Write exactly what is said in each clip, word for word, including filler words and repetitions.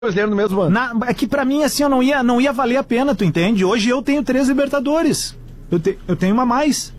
brasileiro no mesmo ano. Na, é que pra mim, assim, eu não ia, não ia valer a pena, tu entende? Hoje eu tenho três Libertadores. Eu, te, eu tenho uma a mais.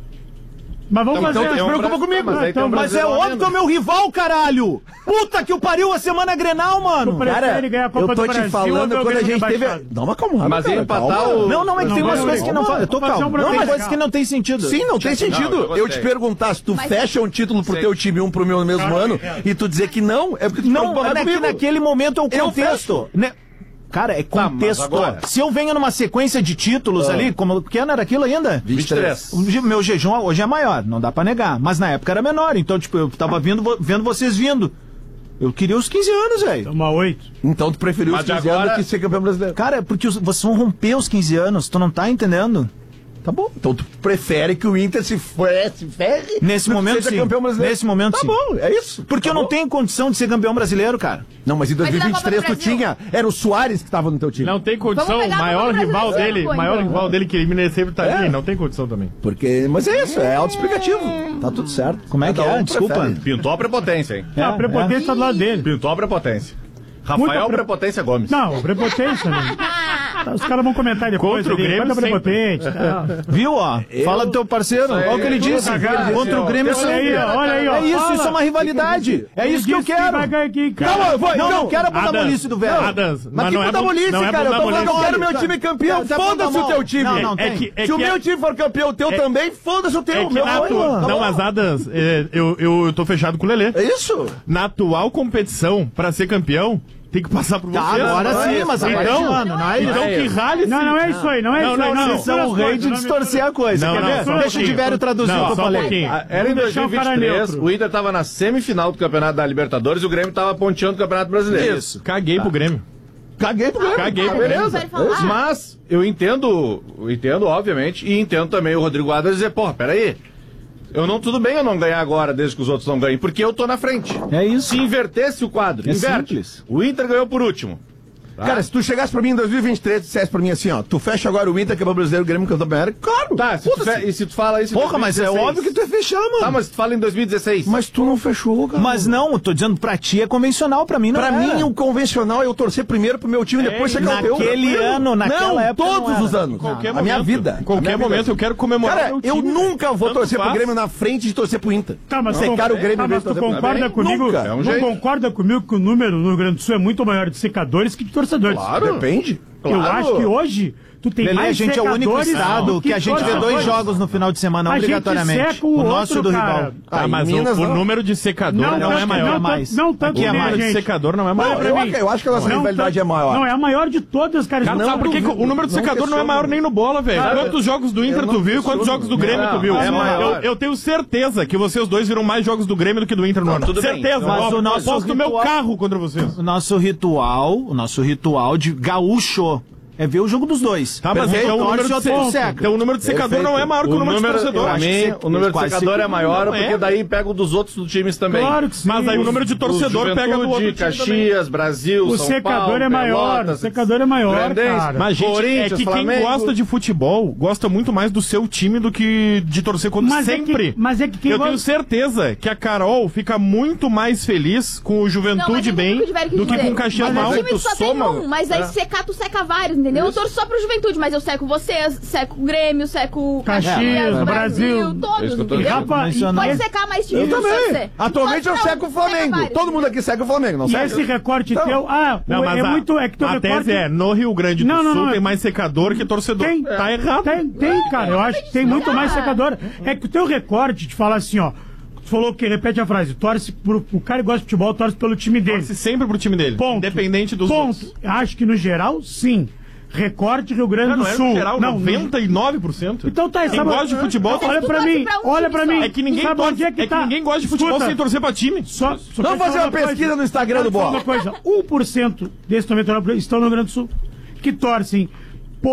Mas vamos Então, fazer... então, Se um preocupa bra... comigo. Mas, então, um mas é óbvio que é o meu rival, caralho! Puta que o pariu a semana Grenal, mano! Cara, ganhar a Copa eu tô do te Brasil, falando quando a gente teve... Dá uma calma. Mas ia empatar o... Não, não, é que Não, tem umas não, coisas que não fazem. Eu tô Vamos fazer calmo. um Não, mas programa. coisas que não tem sentido. Sim, não tem sentido. Não, eu eu te perguntar se tu Mas- fecha um título pro Sim. teu time, um pro meu no mesmo Cara, ano, é. e tu dizer que não, é porque tu Não, preocupa é que comigo. naquele momento é o Eu contexto. Né? Cara, é Tá, mas contexto. agora- Se eu venho numa sequência de títulos Ah. ali, como que ano era aquilo ainda? vinte e três. O ge- meu jejum hoje é maior, não dá pra negar. Mas na época era menor, então, tipo, eu tava vindo, vo- vendo vocês vindo. Eu queria os quinze anos, velho. Uma oito. Então tu preferiu Mas os quinze agora- anos do que ser campeão brasileiro. Cara, é porque os- vocês vão romper os quinze anos, tu não tá entendendo? Tá bom. Então tu prefere que o Inter se, fe- se ferre Nesse do que momento, seja sim. campeão brasileiro. Nesse momento, tá sim. bom, é isso. Porque Tá eu não bom. tenho condição de ser campeão brasileiro, cara. Não, mas em dois mil e vinte e três Mas e da tu Copa do tinha... Era o Soares que tava no teu time. Não tem condição, Vamos o pegar a maior Copa do rival Brasil, dele, pô, maior então. rival dele que elimina ele sempre tá É. ali, não tem condição também. Porque... Mas é isso, é autoexplicativo. Tá tudo certo. Como é que Cada é? um Desculpa. prefere. Pintou a prepotência, hein? Não, a prepotência tá do lado dele. Pintou a prepotência. Rafael Muita pre- Prepotência Gomes. Não, prepotência, né? Tá, os caras vão comentar depois. Contra o ali, Grêmio quanto é sempre. prepotente e tal. Viu, ó? Fala do teu parceiro. Olha o que ele disse. cagado. Contra o Grêmio Olha aí, ó, olha aí, ó. É isso, Fala. isso é uma rivalidade. É isso que eu Disse quero. vai ganhar aqui, cara. Não, eu vou, não, não quero a Adams, bundabolice do velho. Adams, Mas, mas que não é puta bu- bolice, não é cara. Eu tô falando que eu bundabolice. quero meu time campeão. Tá, tá Foda-se bunda o teu mole. time. Não, não É tem. que, é Se que o meu é- time for campeão, o teu é- também, foda-se o é teu. que meu na foi, atu- tá Não, bom. mas Adams, é, eu, eu, eu tô fechado com o Lelê. É isso? Na atual competição, pra ser campeão, tem que passar por Tá, vocês. agora Não é sim, isso. mas agora então, esse ano, não é então isso. que rale Não, não é isso aí, não é Não, isso aí. não, Não, não, Vocês são o rei de distorcer a coisa. Não, Quer não, ver? só um Deixa o pouquinho. Tivério traduzir Não, o que eu só um falei. pouquinho. Ah, Era em Vamos deixar o cara dois mil e vinte e três, neutro. o Inter tava na semifinal do Campeonato da Libertadores e o Grêmio tava ponteando o Campeonato Brasileiro. Isso, caguei pro Grêmio. Caguei pro Grêmio. Caguei pro Cara, Grêmio. não vai falar. Mas eu entendo, eu entendo, obviamente, e entendo também o Rodrigo Adams dizer, porra, peraí. Eu não, tudo bem eu não ganhar agora, desde que os outros não ganhem, porque eu tô na frente. É isso. Se invertesse o quadro, É inverte. simples. O Inter ganhou por último. Tá? Cara, se tu chegasse pra mim em dois mil e vinte e três e dissesse pra mim assim, ó, tu fecha agora o Inter, campeão brasileiro, o Grêmio, campeão brasileiro, claro. Tá, se tu foda-se. fe... e se tu fala isso em Porra, mas é dois mil e dezesseis? óbvio que tu ia fechar, mano. Tá, mas tu fala em dois mil e dezesseis. Mas tu não fechou, cara. Mas não, eu tô dizendo pra ti é convencional, pra mim não Pra era. mim, o convencional é eu torcer primeiro pro meu time, depois ser campeão. naquele Tranquilo. ano, naquela não, época todos não era. os anos. Qualquer a minha momento. vida. Qualquer A minha vida. momento eu quero comemorar Cara, meu eu time. nunca vou Tanto torcer pro faz. Grêmio na frente de torcer pro Inter. Tá, mas, Secar tu, o Grêmio tá, em mas vez tu de torcer pro concorda Grêmio? comigo? Nunca. É um não jeito. concorda comigo que o número no Rio Grande do Sul é muito maior de secadores que de torcedores? Claro. Depende. Eu acho que hoje tu tem Lelê, mais a gente é o único secadores estado do que a gente vê dois torcedores. jogos no final de semana, A gente obrigatoriamente. seca o O nosso e o do outro, rival. cara. Tá, Ah, em mas o, Minas, o não. número de secador não, tanto- é maior. não, mais. Não tanto Aqui é que nem a mais de gente. secador não é maior. Olha pra eu, mim. eu acho que a nossa Não rivalidade tanto- é maior. Não, é a maior de todas, cara. Cara, Não, sabe por que que duvido. o número de não secador não é questiono. maior nem no bola, velho? Cara, Quantos jogos do Inter eu tu não viu e quantos questiono. jogos do Grêmio tu viu? é maior. Eu, eu tenho certeza que vocês dois viram mais jogos do Grêmio do que do Inter no ano. tudo bem. Certeza. Mas eu o nosso aposto meu ritual- carro contra vocês. O nosso ritual, o nosso ritual de gaúcho é ver o jogo dos dois. Tá, mas Perfeito? então o Torce número de, ou torce se... seca. então, o número de secador não é maior que o O número, número, de torcedor. pra acho mim, que o número de quase secador é maior, não é. porque daí pega o dos outros times também. Claro que sim. Mas aí o número de Os torcedor pega do outro Juventude, time também. Caxias, Brasil, O São secador Paulo, é maior, Pelotas, o secador é maior, Grandense. cara. Mas, gente, é Corinthians, que quem Flamengo. gosta de futebol gosta muito mais do seu time do que de torcer contra Mas é sempre. que- mas é que quem Eu gosta- tenho certeza que a Carol fica muito mais feliz com o Não, mas Juventude é bem muito que o Tivério quis do que dizer. com o Caxias Mas mal. o time Tu só soma- tem um, mas aí É. secar, tu seca vários, entendeu? Eu torço só pro Juventude, mas eu seco vocês, seco o Grêmio, seco o Caxias, Caxias, o Brasil. Brasil, todos, Isso que eu tô entendeu? dizendo. Rapaz, Pode e- secar mais times. Eu também. você. Atualmente eu Pode seco o não, seca Flamengo. vários. Todo mundo aqui seca o Flamengo, não E seca? esse recorte Então, teu, ah, Não, o- mas é a, muito, é que teu a recorte... tese é, no Rio Grande do Não, não, Sul não, tem é- mais secador que torcedor. Tem, Tá errado. Tem, tem, cara. Eu acho que tem muito mais secador. É que o teu recorte de falar assim, ó. Tu falou que repete a frase, torce pro. O cara que gosta de futebol, torce pelo time dele. Torce sempre pro time dele. Ponto. Independente dos Ponto. outros. Acho que no geral, sim. Recorte Rio Grande Não, do não é Sul. no geral, não, noventa e nove por cento. Então tá, Quem sabe- gosta de futebol... Olha tu pra torce mim, pra um olha time pra só. mim. É que ninguém, Sabe torce, onde é que é que tá? ninguém gosta de futebol Escuta, sem torcer pra time. Só, só Vamos quero fazer falar uma pesquisa coisa. no Instagram Quero do falar Bola. uma coisa, um por cento desses noventa e nove por cento estão no Rio Grande do Sul, que torcem por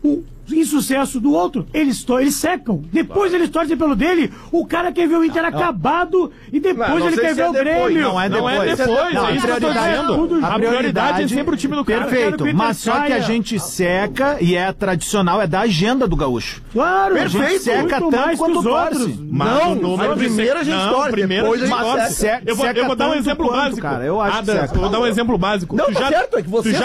o insucesso do outro, eles, to- eles secam. Depois eles torcem pelo dele. O cara quer ver o Inter acabado e depois Não, não ele sei quer se ver é o depois, Grêmio. Não é Não depois. é depois, Não, é isso que eu tô prioridade- dizendo. A A prioridade é sempre o time do cara. Perfeito, Peter mas só que a saia. gente seca e é tradicional, é da agenda do gaúcho. Claro, A gente perfeito, seca muito tanto mais que quanto os torce. outros. Mas Não, o número mas de primeiro a gente não, torce, primeiro depois a gente torce. seca. Seca- Eu vou, eu seca vou dar um tanto exemplo quanto, básico. cara, eu acho que Adams, seca. eu vou dar um exemplo básico. Não, Tu tá já- certo, é que você tu já